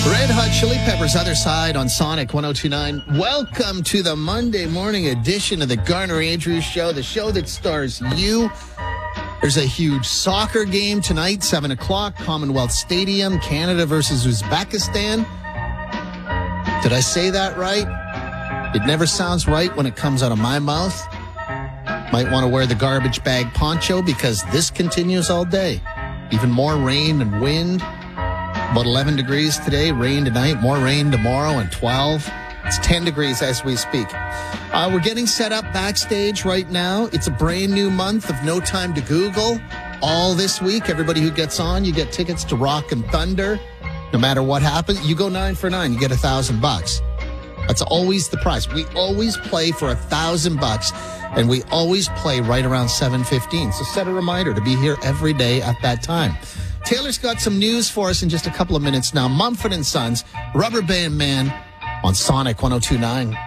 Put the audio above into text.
Red Hot Chili Peppers, Other Side on Sonic 102.9. Welcome to the Monday morning edition of the Garner Andrews Show, the show that stars you. There's a huge soccer game tonight, 7 o'clock, Commonwealth Stadium, Canada versus Uzbekistan. Did I say that right? It never sounds right when it comes out of my mouth. Might want to wear the garbage bag poncho because this continues all day. Even more rain and wind. About 11 degrees today, rain tonight, more rain tomorrow, and 12. It's 10 degrees as we speak. We're getting set up backstage right now. It's a brand new month of No Time to Google. All this week, everybody who gets on, you get tickets to Rock and Thunder. No matter what happens, you go 9 for 9, you get $1,000. That's always the price. We always play for $1,000, and we always play right around 7:15. So set a reminder to be here every day at that time. Taylor's got some news for us in just a couple of minutes now. Mumford & Sons, Rubber Band Man on Sonic 102.9.